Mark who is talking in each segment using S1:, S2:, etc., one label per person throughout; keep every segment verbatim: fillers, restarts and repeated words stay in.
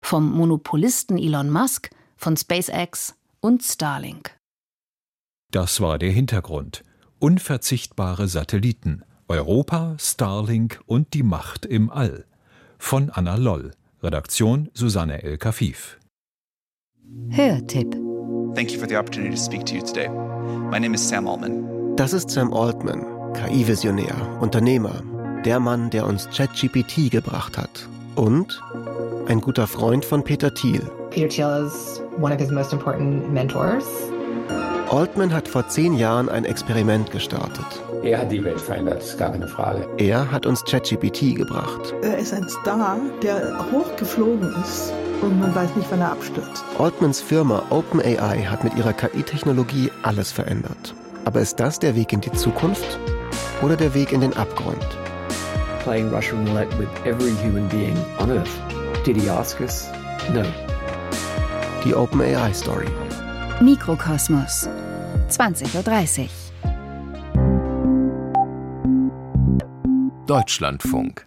S1: Vom Monopolisten Elon Musk, von SpaceX und Starlink.
S2: Das war der Hintergrund. Unverzichtbare Satelliten. Europa, Starlink und die Macht im All. Von Anna Loll. Redaktion Susanne El-Kafif.
S1: Hörtipp.
S3: Thank you for the opportunity to speak to you today. My name is Sam Altman.
S4: Das ist Sam Altman, K I-Visionär, Unternehmer, der Mann, der uns ChatGPT gebracht hat. Und ein guter Freund von Peter Thiel.
S5: Peter Thiel is one of his most important mentors.
S4: Altman hat vor zehn Jahren ein Experiment gestartet.
S6: Er hat die Welt verändert, das ist gar keine Frage.
S4: Er hat uns ChatGPT gebracht.
S7: Er ist ein Star, der hochgeflogen ist und man weiß nicht, wann er abstürzt.
S4: Altmans Firma OpenAI hat mit ihrer K I-Technologie alles verändert. Aber ist das der Weg in die Zukunft oder der Weg in den Abgrund?
S8: Playing Russian roulette with every human being on Earth. Did he ask us? No.
S4: Die OpenAI-Story.
S1: Mikrokosmos, zwanzig Uhr dreißig.
S9: Deutschlandfunk.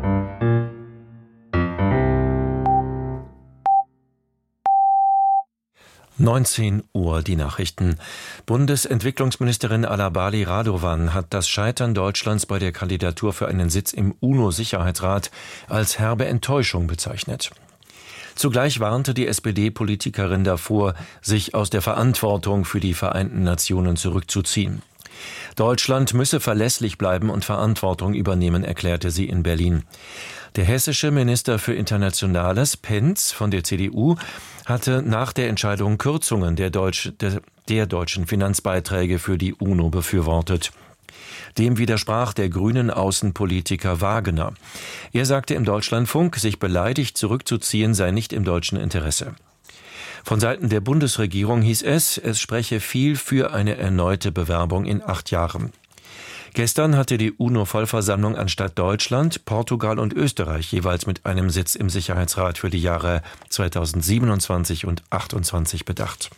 S9: neunzehn Uhr die Nachrichten. Bundesentwicklungsministerin Alabali Radovan hat das Scheitern Deutschlands bei der Kandidatur für einen Sitz im UNO-Sicherheitsrat als herbe Enttäuschung bezeichnet. Zugleich warnte die S P D-Politikerin davor, sich aus der Verantwortung für die Vereinten Nationen zurückzuziehen. Deutschland müsse verlässlich bleiben und Verantwortung übernehmen, erklärte sie in Berlin. Der hessische Minister für Internationales, Pentz von der C D U, hatte nach der Entscheidung Kürzungen der, Deutsch, der, der deutschen Finanzbeiträge für die UNO befürwortet. Dem widersprach der grünen Außenpolitiker Wagener. Er sagte im Deutschlandfunk, sich beleidigt zurückzuziehen sei nicht im deutschen Interesse. Von Seiten der Bundesregierung hieß es, es spreche viel für eine erneute Bewerbung in acht Jahren. Gestern hatte die UNO-Vollversammlung anstatt Deutschland, Portugal und Österreich jeweils mit einem Sitz im Sicherheitsrat für die Jahre zweitausendsiebenundzwanzig und achtundzwanzig bedacht.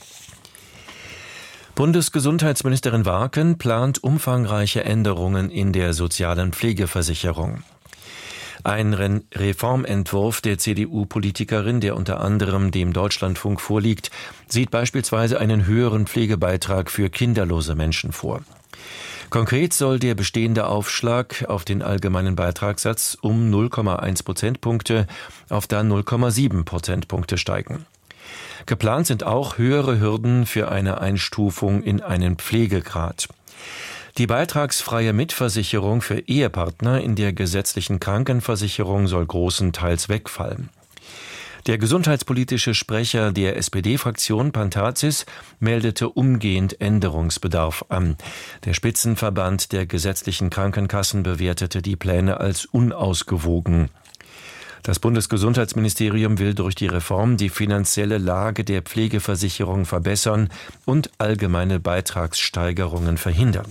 S9: Bundesgesundheitsministerin Warken plant umfangreiche Änderungen in der sozialen Pflegeversicherung. Ein Reformentwurf der C D U-Politikerin, der unter anderem dem Deutschlandfunk vorliegt, sieht beispielsweise einen höheren Pflegebeitrag für kinderlose Menschen vor. Konkret soll der bestehende Aufschlag auf den allgemeinen Beitragssatz um null Komma eins Prozentpunkte auf dann null Komma sieben Prozentpunkte steigen. Geplant sind auch höhere Hürden für eine Einstufung in einen Pflegegrad. Die beitragsfreie Mitversicherung für Ehepartner in der gesetzlichen Krankenversicherung soll großenteils wegfallen. Der gesundheitspolitische Sprecher der S P D-Fraktion Pantazis meldete umgehend Änderungsbedarf an. Der Spitzenverband der gesetzlichen Krankenkassen bewertete die Pläne als unausgewogen. Das Bundesgesundheitsministerium will durch die Reform die finanzielle Lage der Pflegeversicherung verbessern und allgemeine Beitragssteigerungen verhindern.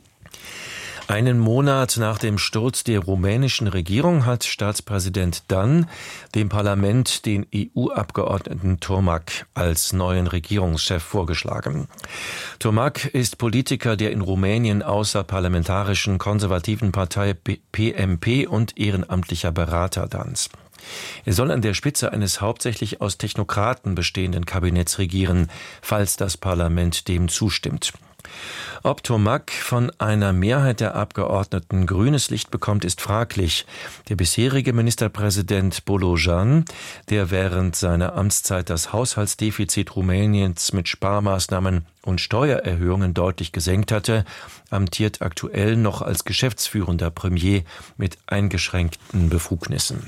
S9: Einen Monat nach dem Sturz der rumänischen Regierung hat Staatspräsident Dan dem Parlament den E U-Abgeordneten Tomac als neuen Regierungschef vorgeschlagen. Tomac ist Politiker der in Rumänien außerparlamentarischen konservativen Partei P M P und ehrenamtlicher Berater Dans. Er soll an der Spitze eines hauptsächlich aus Technokraten bestehenden Kabinetts regieren, falls das Parlament dem zustimmt. Ob Tomac von einer Mehrheit der Abgeordneten grünes Licht bekommt, ist fraglich. Der bisherige Ministerpräsident Bolojan, der während seiner Amtszeit das Haushaltsdefizit Rumäniens mit Sparmaßnahmen und Steuererhöhungen deutlich gesenkt hatte, amtiert aktuell noch als geschäftsführender Premier mit eingeschränkten Befugnissen.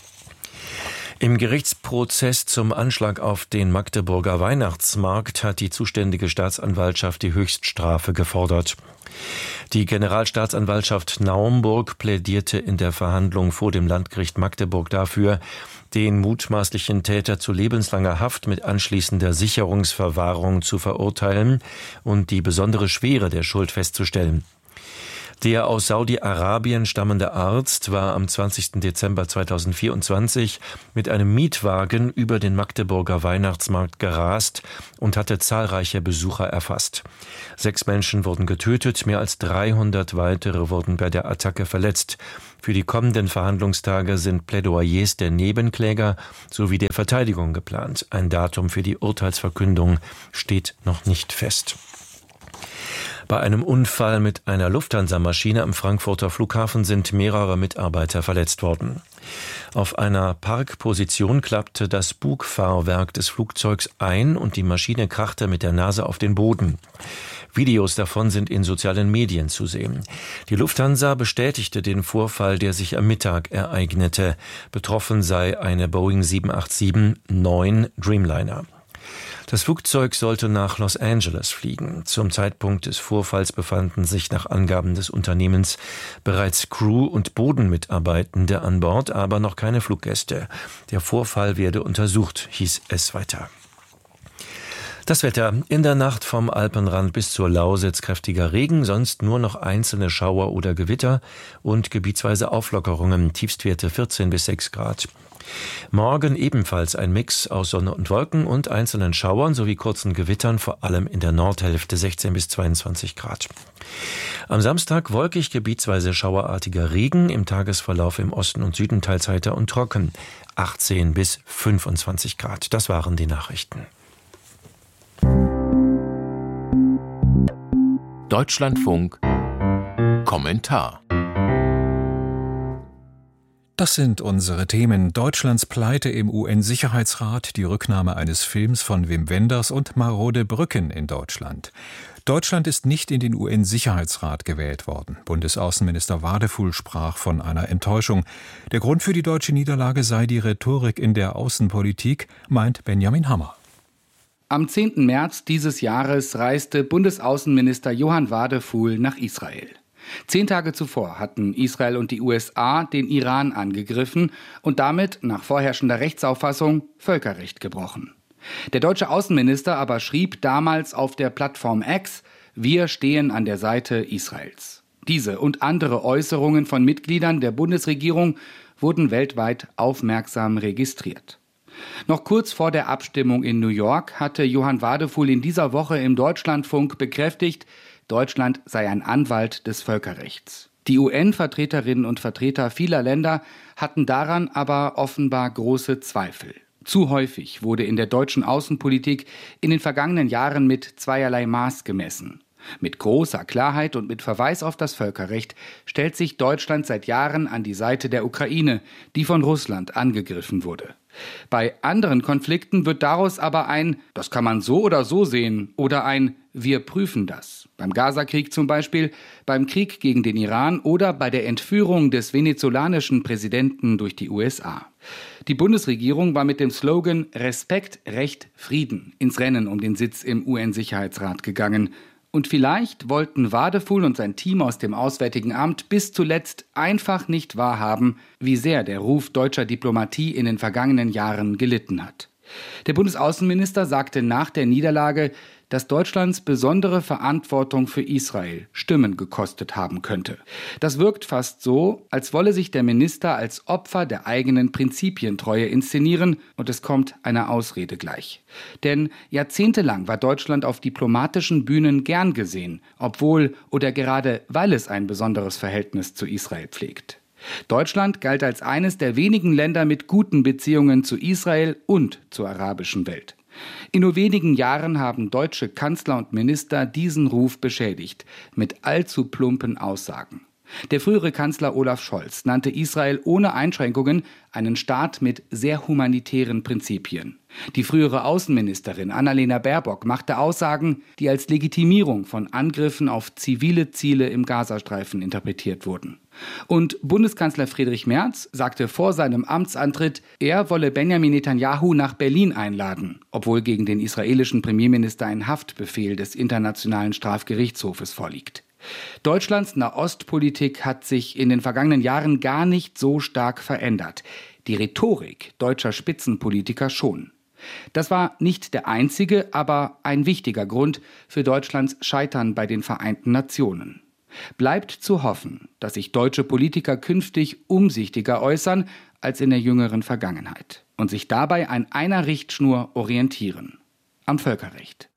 S9: Im Gerichtsprozess zum Anschlag auf den Magdeburger Weihnachtsmarkt hat die zuständige Staatsanwaltschaft die Höchststrafe gefordert. Die Generalstaatsanwaltschaft Naumburg plädierte in der Verhandlung vor dem Landgericht Magdeburg dafür, den mutmaßlichen Täter zu lebenslanger Haft mit anschließender Sicherungsverwahrung zu verurteilen und die besondere Schwere der Schuld festzustellen. Der aus Saudi-Arabien stammende Arzt war am zwanzigsten Dezember zweitausendvierundzwanzig mit einem Mietwagen über den Magdeburger Weihnachtsmarkt gerast und hatte zahlreiche Besucher erfasst. Sechs Menschen wurden getötet, mehr als dreihundert weitere wurden bei der Attacke verletzt. Für die kommenden Verhandlungstage sind Plädoyers der Nebenkläger sowie der Verteidigung geplant. Ein Datum für die Urteilsverkündung steht noch nicht fest. Bei einem Unfall mit einer Lufthansa-Maschine am Frankfurter Flughafen sind mehrere Mitarbeiter verletzt worden. Auf einer Parkposition klappte das Bugfahrwerk des Flugzeugs ein und die Maschine krachte mit der Nase auf den Boden. Videos davon sind in sozialen Medien zu sehen. Die Lufthansa bestätigte den Vorfall, der sich am Mittag ereignete. Betroffen sei eine Boeing sieben acht sieben neun Dreamliner. Das Flugzeug sollte nach Los Angeles fliegen. Zum Zeitpunkt des Vorfalls befanden sich nach Angaben des Unternehmens bereits Crew- und Bodenmitarbeitende an Bord, aber noch keine Fluggäste. Der Vorfall werde untersucht, hieß es weiter. Das Wetter: in der Nacht vom Alpenrand bis zur Lausitz kräftiger Regen, sonst nur noch einzelne Schauer oder Gewitter und gebietsweise Auflockerungen, Tiefstwerte vierzehn bis sechs Grad. Morgen ebenfalls ein Mix aus Sonne und Wolken und einzelnen Schauern sowie kurzen Gewittern, vor allem in der Nordhälfte sechzehn bis zweiundzwanzig Grad. Am Samstag wolkig, gebietsweise schauerartiger Regen, im Tagesverlauf im Osten und Süden teils heiter und trocken, achtzehn bis fünfundzwanzig Grad. Das waren die Nachrichten.
S10: Deutschlandfunk Kommentar.
S2: Das sind unsere Themen: Deutschlands Pleite im U N-Sicherheitsrat, die Rücknahme eines Films von Wim Wenders und marode Brücken in Deutschland. Deutschland ist nicht in den U N-Sicherheitsrat gewählt worden. Bundesaußenminister Wadefuhl sprach von einer Enttäuschung. Der Grund für die deutsche Niederlage sei die Rhetorik in der Außenpolitik, meint Benjamin Hammer.
S11: Am zehnten März dieses Jahres reiste Bundesaußenminister Johann Wadefuhl nach Israel. Zehn Tage zuvor hatten Israel und die U S A den Iran angegriffen und damit, nach vorherrschender Rechtsauffassung, Völkerrecht gebrochen. Der deutsche Außenminister aber schrieb damals auf der Plattform X: Wir stehen an der Seite Israels. Diese und andere Äußerungen von Mitgliedern der Bundesregierung wurden weltweit aufmerksam registriert. Noch kurz vor der Abstimmung in New York hatte Johann Wadefuhl in dieser Woche im Deutschlandfunk bekräftigt, Deutschland sei ein Anwalt des Völkerrechts. Die U N-Vertreterinnen und Vertreter vieler Länder hatten daran aber offenbar große Zweifel. Zu häufig wurde in der deutschen Außenpolitik in den vergangenen Jahren mit zweierlei Maß gemessen. Mit großer Klarheit und mit Verweis auf das Völkerrecht stellt sich Deutschland seit Jahren an die Seite der Ukraine, die von Russland angegriffen wurde. Bei anderen Konflikten wird daraus aber ein „Das kann man so oder so sehen" oder ein „Wir prüfen das". Beim Gazakrieg zum Beispiel, beim Krieg gegen den Iran oder bei der Entführung des venezolanischen Präsidenten durch die U S A. Die Bundesregierung war mit dem Slogan „Respekt, Recht, Frieden" ins Rennen um den Sitz im U N-Sicherheitsrat gegangen. Und vielleicht wollten Wadefuhl und sein Team aus dem Auswärtigen Amt bis zuletzt einfach nicht wahrhaben, wie sehr der Ruf deutscher Diplomatie in den vergangenen Jahren gelitten hat. Der Bundesaußenminister sagte nach der Niederlage, dass Deutschlands besondere Verantwortung für Israel Stimmen gekostet haben könnte. Das wirkt fast so, als wolle sich der Minister als Opfer der eigenen Prinzipientreue inszenieren, und es kommt einer Ausrede gleich. Denn jahrzehntelang war Deutschland auf diplomatischen Bühnen gern gesehen, obwohl oder gerade weil es ein besonderes Verhältnis zu Israel pflegt. Deutschland galt als eines der wenigen Länder mit guten Beziehungen zu Israel und zur arabischen Welt. In nur wenigen Jahren haben deutsche Kanzler und Minister diesen Ruf beschädigt, mit allzu plumpen Aussagen. Der frühere Kanzler Olaf Scholz nannte Israel ohne Einschränkungen einen Staat mit sehr humanitären Prinzipien. Die frühere Außenministerin Annalena Baerbock machte Aussagen, die als Legitimierung von Angriffen auf zivile Ziele im Gazastreifen interpretiert wurden. Und Bundeskanzler Friedrich Merz sagte vor seinem Amtsantritt, er wolle Benjamin Netanyahu nach Berlin einladen, obwohl gegen den israelischen Premierminister ein Haftbefehl des Internationalen Strafgerichtshofes vorliegt. Deutschlands Nahostpolitik hat sich in den vergangenen Jahren gar nicht so stark verändert. Die Rhetorik deutscher Spitzenpolitiker schon. Das war nicht der einzige, aber ein wichtiger Grund für Deutschlands Scheitern bei den Vereinten Nationen. Bleibt zu hoffen, dass sich deutsche Politiker künftig umsichtiger äußern als in der jüngeren Vergangenheit und sich dabei an einer Richtschnur orientieren: am Völkerrecht.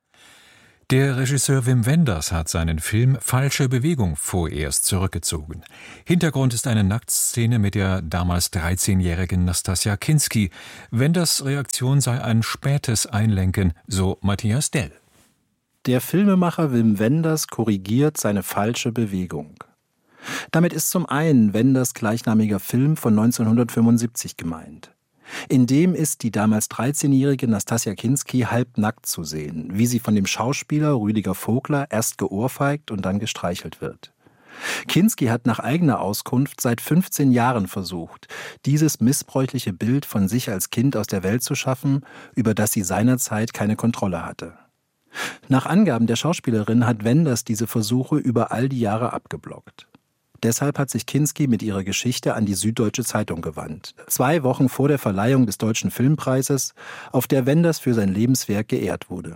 S2: Der Regisseur Wim Wenders hat seinen Film Falsche Bewegung vorerst zurückgezogen. Hintergrund ist eine Nacktszene mit der damals dreizehnjährigen Nastassja Kinski. Wenders Reaktion sei ein spätes Einlenken, so Matthias Dell.
S12: Der Filmemacher Wim Wenders korrigiert seine falsche Bewegung. Damit ist zum einen Wenders gleichnamiger Film von neunzehnhundertfünfundsiebzig gemeint. In dem ist die damals dreizehnjährige Nastassja Kinski halbnackt zu sehen, wie sie von dem Schauspieler Rüdiger Vogler erst geohrfeigt und dann gestreichelt wird. Kinski hat nach eigener Auskunft seit fünfzehn Jahren versucht, dieses missbräuchliche Bild von sich als Kind aus der Welt zu schaffen, über das sie seinerzeit keine Kontrolle hatte. Nach Angaben der Schauspielerin hat Wenders diese Versuche über all die Jahre abgeblockt. Deshalb hat sich Kinski mit ihrer Geschichte an die Süddeutsche Zeitung gewandt, zwei Wochen vor der Verleihung des Deutschen Filmpreises, auf der Wenders für sein Lebenswerk geehrt wurde.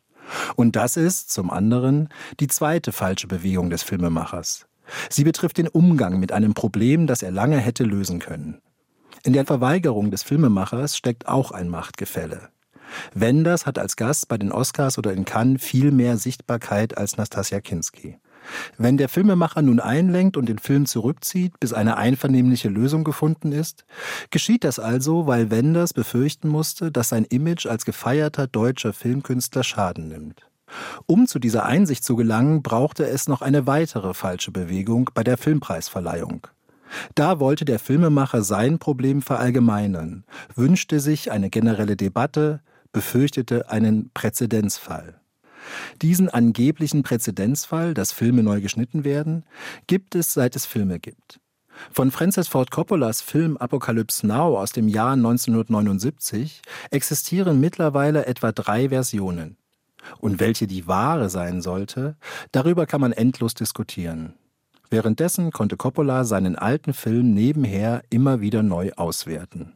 S12: Und das ist, zum anderen, die zweite falsche Bewegung des Filmemachers. Sie betrifft den Umgang mit einem Problem, das er lange hätte lösen können. In der Verweigerung des Filmemachers steckt auch ein Machtgefälle. Wenders hat als Gast bei den Oscars oder in Cannes viel mehr Sichtbarkeit als Nastassja Kinski. Wenn der Filmemacher nun einlenkt und den Film zurückzieht, bis eine einvernehmliche Lösung gefunden ist, geschieht das also, weil Wenders befürchten musste, dass sein Image als gefeierter deutscher Filmkünstler Schaden nimmt. Um zu dieser Einsicht zu gelangen, brauchte es noch eine weitere falsche Bewegung bei der Filmpreisverleihung. Da wollte der Filmemacher sein Problem verallgemeinern, wünschte sich eine generelle Debatte, befürchtete einen Präzedenzfall. Diesen angeblichen Präzedenzfall, dass Filme neu geschnitten werden, gibt es, seit es Filme gibt. Von Francis Ford Coppolas Film Apocalypse Now aus dem Jahr neunzehnhundertneunundsiebzig existieren mittlerweile etwa drei Versionen. Und welche die wahre sein sollte, darüber kann man endlos diskutieren. Währenddessen konnte Coppola seinen alten Film nebenher immer wieder neu auswerten.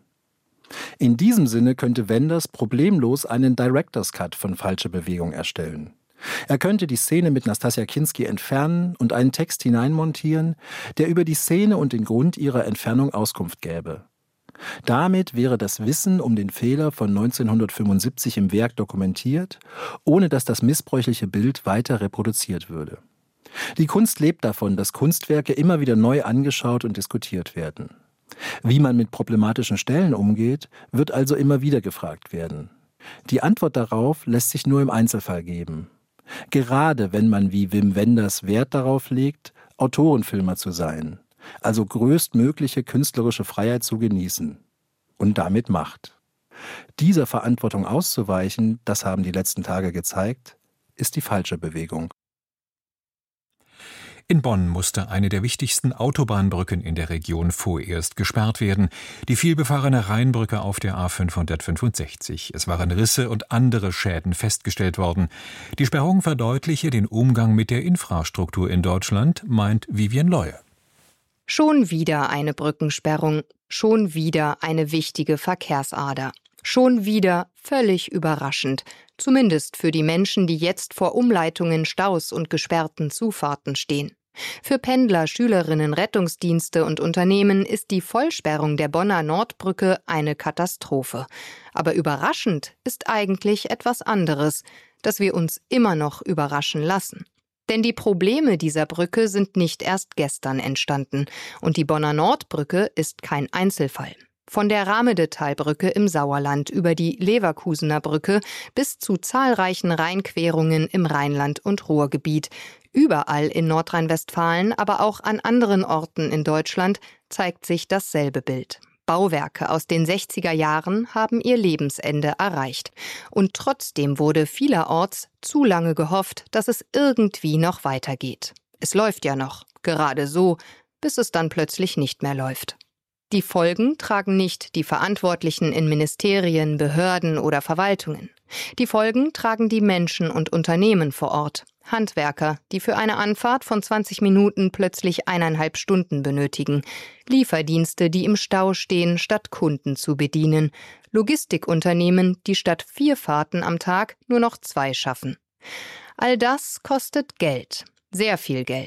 S12: In diesem Sinne könnte Wenders problemlos einen Director's Cut von Falsche Bewegung erstellen. Er könnte die Szene mit Nastassja Kinski entfernen und einen Text hineinmontieren, der über die Szene und den Grund ihrer Entfernung Auskunft gäbe. Damit wäre das Wissen um den Fehler von neunzehnhundertfünfundsiebzig im Werk dokumentiert, ohne dass das missbräuchliche Bild weiter reproduziert würde. Die Kunst lebt davon, dass Kunstwerke immer wieder neu angeschaut und diskutiert werden. Wie man mit problematischen Stellen umgeht, wird also immer wieder gefragt werden. Die Antwort darauf lässt sich nur im Einzelfall geben. Gerade wenn man wie Wim Wenders Wert darauf legt, Autorenfilmer zu sein, also größtmögliche künstlerische Freiheit zu genießen und damit Macht. Dieser Verantwortung auszuweichen, das haben die letzten Tage gezeigt, ist die falsche Bewegung.
S2: In Bonn musste eine der wichtigsten Autobahnbrücken in der Region vorerst gesperrt werden, die vielbefahrene Rheinbrücke auf der A fünfhundertfünfundsechzig. Es waren Risse und andere Schäden festgestellt worden. Die Sperrung verdeutliche den Umgang mit der Infrastruktur in Deutschland, meint Vivian Leue.
S13: Schon wieder eine Brückensperrung, schon wieder eine wichtige Verkehrsader. Schon wieder völlig überraschend, zumindest für die Menschen, die jetzt vor Umleitungen, Staus und gesperrten Zufahrten stehen. Für Pendler, Schülerinnen, Rettungsdienste und Unternehmen ist die Vollsperrung der Bonner Nordbrücke eine Katastrophe. Aber überraschend ist eigentlich etwas anderes, dass wir uns immer noch überraschen lassen. Denn die Probleme dieser Brücke sind nicht erst gestern entstanden und die Bonner Nordbrücke ist kein Einzelfall. Von der Ramedetalbrücke im Sauerland über die Leverkusener Brücke bis zu zahlreichen Rheinquerungen im Rheinland- und Ruhrgebiet. Überall in Nordrhein-Westfalen, aber auch an anderen Orten in Deutschland zeigt sich dasselbe Bild. Bauwerke aus den sechziger Jahren haben ihr Lebensende erreicht. Und trotzdem wurde vielerorts zu lange gehofft, dass es irgendwie noch weitergeht. Es läuft ja noch, gerade so, bis es dann plötzlich nicht mehr läuft. Die Folgen tragen nicht die Verantwortlichen in Ministerien, Behörden oder Verwaltungen. Die Folgen tragen die Menschen und Unternehmen vor Ort. Handwerker, die für eine Anfahrt von zwanzig Minuten plötzlich eineinhalb Stunden benötigen. Lieferdienste, die im Stau stehen, statt Kunden zu bedienen. Logistikunternehmen, die statt vier Fahrten am Tag nur noch zwei schaffen. All das kostet Geld. Sehr viel Geld.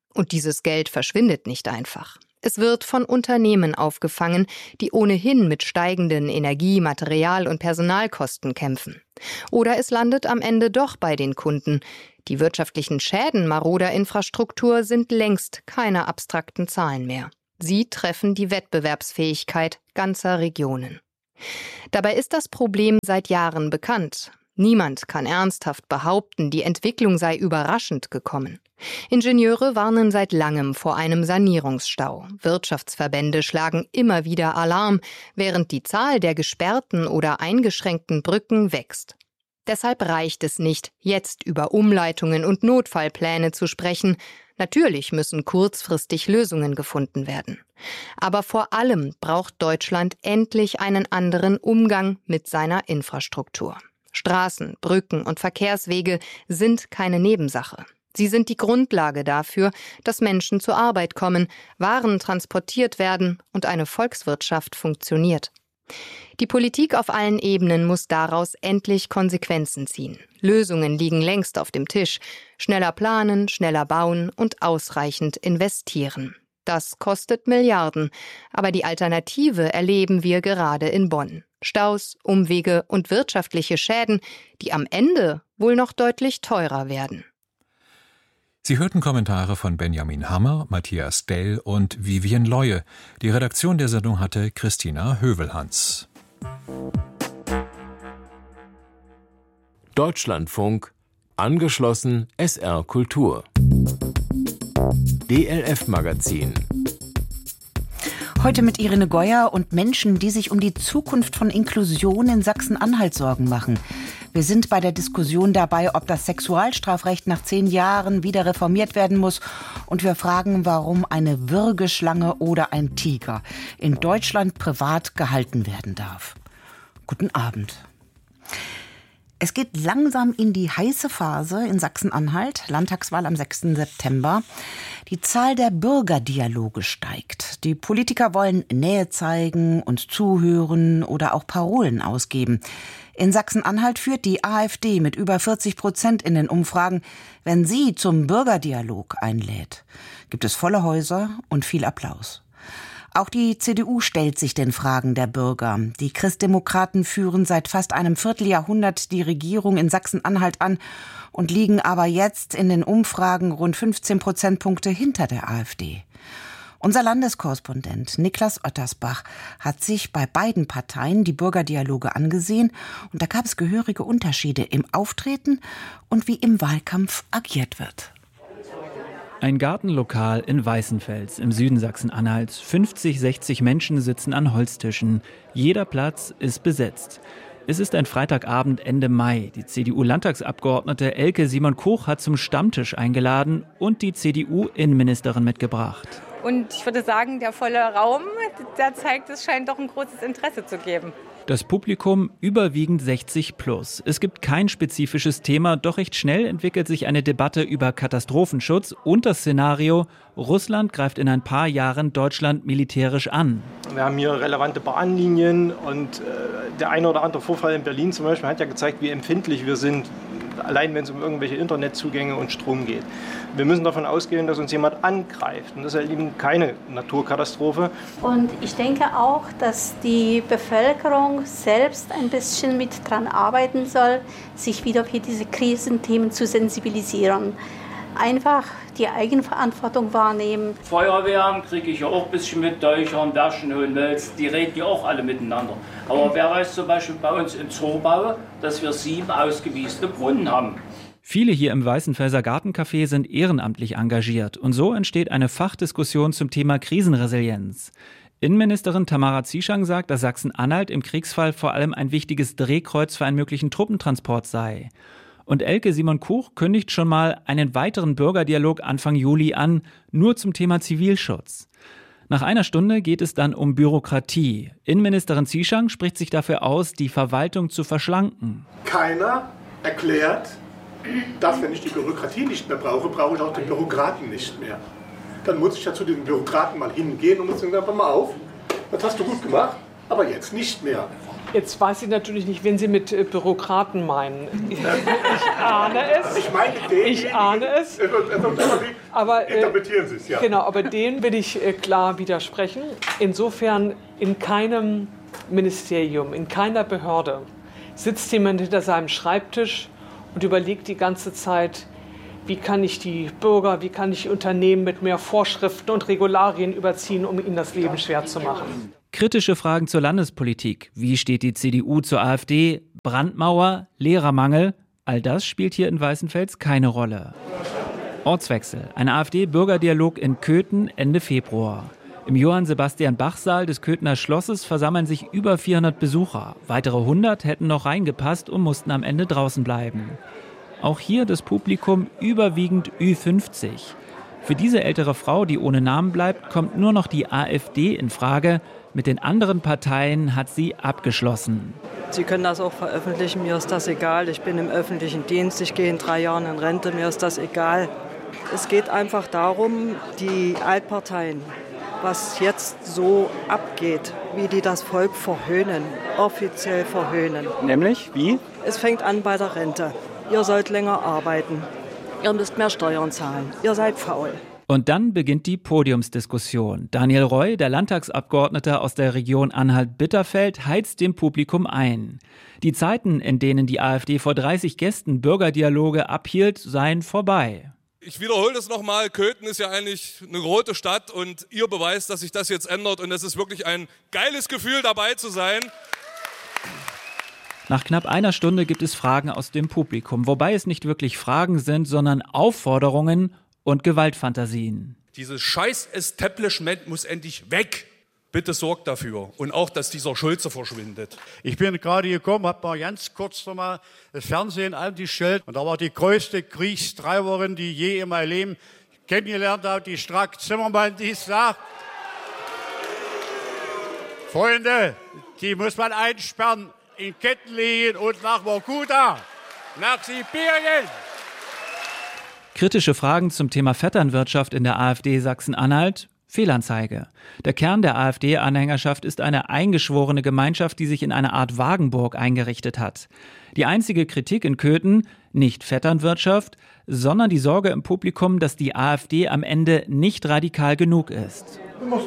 S13: Und dieses Geld verschwindet nicht einfach. Es wird von Unternehmen aufgefangen, die ohnehin mit steigenden Energie-, Material- und Personalkosten kämpfen. Oder es landet am Ende doch bei den Kunden. Die wirtschaftlichen Schäden maroder Infrastruktur sind längst keine abstrakten Zahlen mehr. Sie treffen die Wettbewerbsfähigkeit ganzer Regionen. Dabei ist das Problem seit Jahren bekannt. Niemand kann ernsthaft behaupten, die Entwicklung sei überraschend gekommen. Ingenieure warnen seit langem vor einem Sanierungsstau. Wirtschaftsverbände schlagen immer wieder Alarm, während die Zahl der gesperrten oder eingeschränkten Brücken wächst. Deshalb reicht es nicht, jetzt über Umleitungen und Notfallpläne zu sprechen. Natürlich müssen kurzfristig Lösungen gefunden werden. Aber vor allem braucht Deutschland endlich einen anderen Umgang mit seiner Infrastruktur. Straßen, Brücken und Verkehrswege sind keine Nebensache. Sie sind die Grundlage dafür, dass Menschen zur Arbeit kommen, Waren transportiert werden und eine Volkswirtschaft funktioniert. Die Politik auf allen Ebenen muss daraus endlich Konsequenzen ziehen. Lösungen liegen längst auf dem Tisch. Schneller planen, schneller bauen und ausreichend investieren. Das kostet Milliarden, aber die Alternative erleben wir gerade in Bonn. Staus, Umwege und wirtschaftliche Schäden, die am Ende wohl noch deutlich teurer werden.
S2: Sie hörten Kommentare von Benjamin Hammer, Matthias Dell und Vivien Leue. Die Redaktion der Sendung hatte Christina Hövelhans.
S10: Deutschlandfunk, angeschlossen S R Kultur. D L F-Magazin.
S14: Heute mit Irene Geuer und Menschen, die sich um die Zukunft von Inklusion in Sachsen-Anhalt Sorgen machen. Wir sind bei der Diskussion dabei, ob das Sexualstrafrecht nach zehn Jahren wieder reformiert werden muss. Und wir fragen, warum eine Würgeschlange oder ein Tiger in Deutschland privat gehalten werden darf. Guten Abend. Es geht langsam in die heiße Phase in Sachsen-Anhalt, Landtagswahl am sechsten September. Die Zahl der Bürgerdialoge steigt. Die Politiker wollen Nähe zeigen und zuhören oder auch Parolen ausgeben. In Sachsen-Anhalt führt die AfD mit über vierzig Prozent in den Umfragen. Wenn sie zum Bürgerdialog einlädt, gibt es volle Häuser und viel Applaus. Auch die C D U stellt sich den Fragen der Bürger. Die Christdemokraten führen seit fast einem Vierteljahrhundert die Regierung in Sachsen-Anhalt an und liegen aber jetzt in den Umfragen rund fünfzehn Prozentpunkte hinter der AfD. Unser Landeskorrespondent Niklas Ottersbach hat sich bei beiden Parteien die Bürgerdialoge angesehen und da gab es gehörige Unterschiede im Auftreten und wie im Wahlkampf agiert wird.
S15: Ein Gartenlokal in Weißenfels im Süden Sachsen-Anhalts. fünfzig, sechzig Menschen sitzen an Holztischen. Jeder Platz ist besetzt. Es ist ein Freitagabend Ende Mai. Die C D U-Landtagsabgeordnete Elke Simon-Koch hat zum Stammtisch eingeladen und die C D U-Innenministerin mitgebracht.
S16: Und ich würde sagen, der volle Raum, der zeigt, es scheint doch ein großes Interesse zu geben.
S15: Das Publikum überwiegend sechzig plus. Es gibt kein spezifisches Thema, doch recht schnell entwickelt sich eine Debatte über Katastrophenschutz und das Szenario, Russland greift in ein paar Jahren Deutschland militärisch an.
S17: Wir haben hier relevante Bahnlinien und äh, der eine oder andere Vorfall in Berlin zum Beispiel hat ja gezeigt, wie empfindlich wir sind, allein wenn es um irgendwelche Internetzugänge und Strom geht. Wir müssen davon ausgehen, dass uns jemand angreift und das ist eben keine Naturkatastrophe.
S18: Und ich denke auch, dass die Bevölkerung selbst ein bisschen mit dran arbeiten soll, sich wieder für diese Krisenthemen zu sensibilisieren. Einfach die Eigenverantwortung wahrnehmen.
S19: Feuerwehren kriege ich ja auch ein bisschen mit, Däuchern, Werschen, Höhenwels, die reden ja auch alle miteinander. Aber wer weiß zum Beispiel bei uns im Zoobau, dass wir sieben ausgewiesene Brunnen haben.
S15: Viele hier im Weißenfelser Gartencafé sind ehrenamtlich engagiert und so entsteht eine Fachdiskussion zum Thema Krisenresilienz. Innenministerin Tamara Zieschang sagt, dass Sachsen-Anhalt im Kriegsfall vor allem ein wichtiges Drehkreuz für einen möglichen Truppentransport sei. Und Elke Simon-Koch kündigt schon mal einen weiteren Bürgerdialog Anfang Juli an, nur zum Thema Zivilschutz. Nach einer Stunde geht es dann um Bürokratie. Innenministerin Zieschang spricht sich dafür aus, die Verwaltung zu verschlanken.
S20: Keiner erklärt, dass wenn ich die Bürokratie nicht mehr brauche, brauche ich auch den Bürokraten nicht mehr. Dann muss ich ja zu den Bürokraten mal hingehen und muss sagen, pass mal auf, das hast du gut gemacht, aber jetzt nicht mehr.
S21: Jetzt weiß ich natürlich nicht, wen Sie mit äh, Bürokraten meinen. Ich, ich ahne es.
S20: Ich meine den,
S21: ich ahne es. Aber, äh,
S20: interpretieren Sie es, ja.
S21: Genau, aber dem will ich äh, klar widersprechen. Insofern in keinem Ministerium, in keiner Behörde sitzt jemand hinter seinem Schreibtisch und überlegt die ganze Zeit, wie kann ich die Bürger, wie kann ich Unternehmen mit mehr Vorschriften und Regularien überziehen, um ihnen das Leben schwer zu machen.
S15: Kritische Fragen zur Landespolitik. Wie steht die C D U zur AfD? Brandmauer, Lehrermangel? All das spielt hier in Weißenfels keine Rolle. Ortswechsel. Ein AfD-Bürgerdialog in Köthen Ende Februar. Im Johann-Sebastian-Bach-Saal des Köthener Schlosses versammeln sich über vierhundert Besucher. Weitere hundert hätten noch reingepasst und mussten am Ende draußen bleiben. Auch hier das Publikum überwiegend Ü fünfzig. Für diese ältere Frau, die ohne Namen bleibt, kommt nur noch die AfD in Frage. Mit den anderen Parteien hat sie abgeschlossen.
S3: Sie können das auch veröffentlichen, mir ist das egal. Ich bin im öffentlichen Dienst, ich gehe in drei Jahren in Rente, mir ist das egal. Es geht einfach darum, die Altparteien, was jetzt so abgeht, wie die das Volk verhöhnen, offiziell verhöhnen.
S22: Nämlich wie?
S3: Es fängt an bei der Rente. Ihr sollt länger arbeiten, ihr müsst mehr Steuern zahlen, ihr seid faul.
S15: Und dann beginnt die Podiumsdiskussion. Daniel Roy, der Landtagsabgeordnete aus der Region Anhalt-Bitterfeld, heizt dem Publikum ein. Die Zeiten, in denen die AfD vor dreißig Gästen Bürgerdialoge abhielt, seien vorbei.
S23: Ich wiederhole das nochmal, Köthen ist ja eigentlich eine rote Stadt und ihr beweist, dass sich das jetzt ändert und es ist wirklich ein geiles Gefühl, dabei zu sein.
S15: Nach knapp einer Stunde gibt es Fragen aus dem Publikum, wobei es nicht wirklich Fragen sind, sondern Aufforderungen und Gewaltfantasien.
S23: Dieses scheiß Establishment muss endlich weg. Bitte sorgt dafür. Und auch, dass dieser Schulze verschwindet.
S24: Ich bin gerade gekommen, habe mal ganz kurz noch mal das Fernsehen angestellt. Und da war die größte Kriegstreiberin, die ich je in meinem Leben kennengelernt habe, die Strack Zimmermann, die sagt, Freunde, die muss man einsperren, in Ketten legen und nach Vorkuta, nach Sibirien.
S15: Kritische Fragen zum Thema Vetternwirtschaft in der AfD Sachsen-Anhalt? Fehlanzeige. Der Kern der AfD-Anhängerschaft ist eine eingeschworene Gemeinschaft, die sich in einer Art Wagenburg eingerichtet hat. Die einzige Kritik in Köthen, nicht Vetternwirtschaft, sondern die Sorge im Publikum, dass die AfD am Ende nicht radikal genug ist.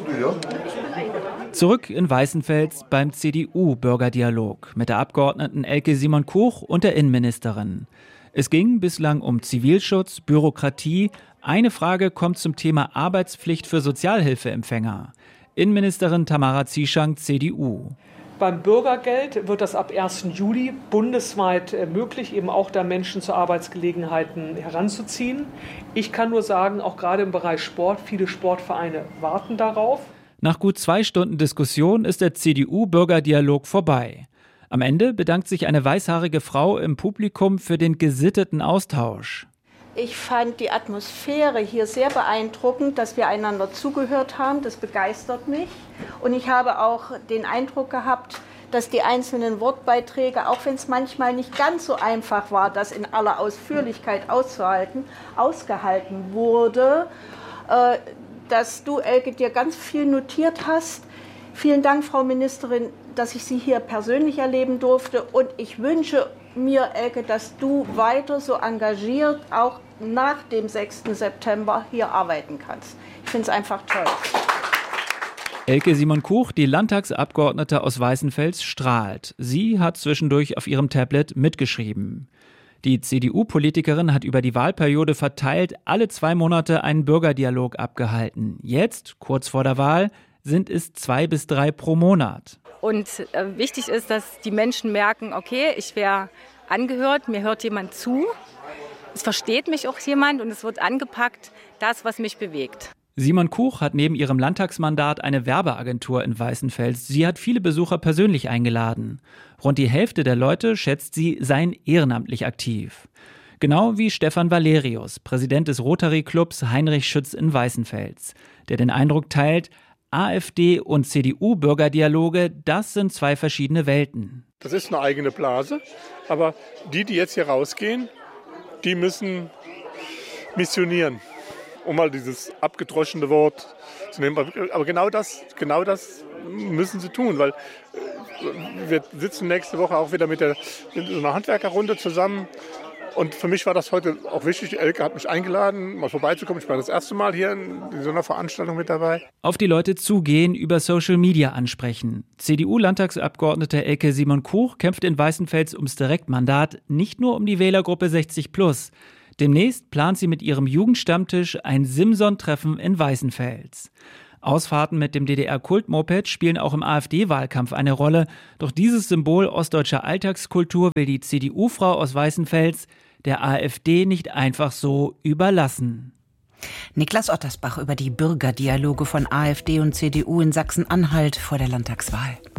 S15: Zurück in Weißenfels beim C D U-Bürgerdialog mit der Abgeordneten Elke Simon-Kuch und der Innenministerin. Es ging bislang um Zivilschutz, Bürokratie. Eine Frage kommt zum Thema Arbeitspflicht für Sozialhilfeempfänger. Innenministerin Tamara Zieschang, C D U.
S21: Beim Bürgergeld wird das ab ersten Juli bundesweit möglich, eben auch da Menschen zu Arbeitsgelegenheiten heranzuziehen. Ich kann nur sagen, auch gerade im Bereich Sport, viele Sportvereine warten darauf.
S15: Nach gut zwei Stunden Diskussion ist der C D U-Bürgerdialog vorbei. Am Ende bedankt sich eine weißhaarige Frau im Publikum für den gesitteten Austausch.
S18: Ich fand die Atmosphäre hier sehr beeindruckend, dass wir einander zugehört haben. Das begeistert mich. Und ich habe auch den Eindruck gehabt, dass die einzelnen Wortbeiträge, auch wenn es manchmal nicht ganz so einfach war, das in aller Ausführlichkeit auszuhalten, ausgehalten wurde. Äh, dass du, Elke, dir ganz viel notiert hast. Vielen Dank, Frau Ministerin, dass ich Sie hier persönlich erleben durfte. Und ich wünsche mir, Elke, dass du weiter so engagiert auch nach dem sechsten September hier arbeiten kannst. Ich finde es einfach toll.
S15: Elke Simon-Kuch, die Landtagsabgeordnete aus Weißenfels, strahlt. Sie hat zwischendurch auf ihrem Tablet mitgeschrieben. Die C D U-Politikerin hat über die Wahlperiode verteilt alle zwei Monate einen Bürgerdialog abgehalten. Jetzt, kurz vor der Wahl, sind es zwei bis drei pro Monat.
S16: Und äh, wichtig ist, dass die Menschen merken, okay, ich werde angehört, mir hört jemand zu, es versteht mich auch jemand und es wird angepackt, das, was mich bewegt.
S15: Simon Kuch hat neben ihrem Landtagsmandat eine Werbeagentur in Weißenfels. Sie hat viele Besucher persönlich eingeladen. Rund die Hälfte der Leute, schätzt sie, seien ehrenamtlich aktiv. Genau wie Stefan Valerius, Präsident des Rotary-Clubs Heinrich Schütz in Weißenfels, der den Eindruck teilt, AfD und C D U-Bürgerdialoge, das sind zwei verschiedene Welten.
S20: Das ist eine eigene Blase, aber die, die jetzt hier rausgehen, die müssen missionieren, um mal dieses abgedroschene Wort zu nehmen. Aber genau das, genau das müssen sie tun, weil wir sitzen nächste Woche auch wieder mit, der, mit einer Handwerkerrunde zusammen Und für mich war das heute auch wichtig. Elke hat mich eingeladen, mal vorbeizukommen. Ich war das erste Mal hier in so einer Veranstaltung mit dabei.
S15: Auf die Leute zugehen, über Social Media ansprechen. C D U-Landtagsabgeordnete Elke Simon-Kuch kämpft in Weißenfels ums Direktmandat, nicht nur um die Wählergruppe sechzig plus. Demnächst plant sie mit ihrem Jugendstammtisch ein Simson-Treffen in Weißenfels. Ausfahrten mit dem D D R-Kult-Moped spielen auch im AfD-Wahlkampf eine Rolle. Doch dieses Symbol ostdeutscher Alltagskultur will die C D U-Frau aus Weißenfels der AfD nicht einfach so überlassen.
S14: Niklas Ottersbach über die Bürgerdialoge von AfD und C D U in Sachsen-Anhalt vor der Landtagswahl.